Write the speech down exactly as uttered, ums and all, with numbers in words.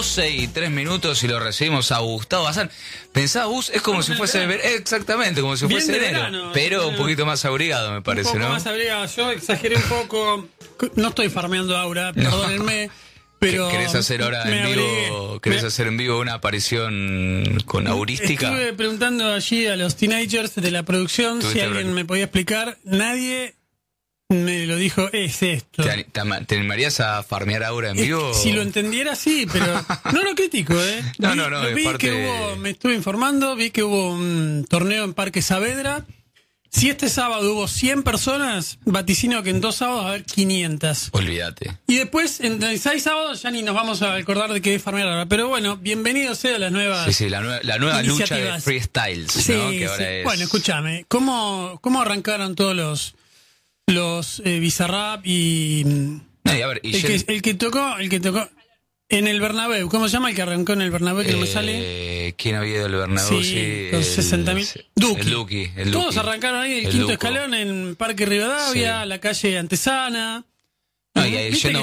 doce y tres minutos y lo recibimos a Gustavo Bazán. Pensaba, Gus, es como si fuese ver, exactamente, como si Bien fuese de enero, verano, pero eh, un poquito más abrigado, me parece, un poco ¿no? más abrigado. Yo exageré un poco. No estoy farmeando ahora, perdónenme. Pero ¿Querés hacer ahora en vivo, abrigué. querés me... hacer en vivo una aparición con aurística? Estuve preguntando allí a los teenagers de la producción si alguien ver... me podía explicar. Nadie me lo dijo, es esto. ¿Te, te, te animarías a farmear ahora en es vivo? Si lo entendiera, sí, pero no lo critico, ¿eh? no, vi, no, no, vi parte... que hubo, me estuve informando, vi que hubo un torneo en Parque Saavedra. Si este sábado hubo cien personas, vaticino que en dos sábados va a haber quinientas. Olvídate. Y después, en seis sábados, ya ni nos vamos a acordar de qué es farmear ahora. Pero bueno, bienvenido sea a las nuevas Sí, sí, la, nue la nueva lucha de freestyles, sí, ¿no? Que ahora sí. es... Bueno, escúchame, ¿cómo, cómo arrancaron todos los los eh, Bizarrap y... No, y a ver, y el, Jen... que, el que tocó, el que tocó... En el Bernabéu, ¿cómo se llama el que arrancó en el Bernabéu que eh, no me sale? ¿Quién había ido al Bernabéu? Sí, sí con sesenta mil. Duki. El Duki. El Todos Duki. arrancaron ahí el, el quinto Duco. escalón en Parque Rivadavia, sí. La calle Antesana. No, y ahí, yendo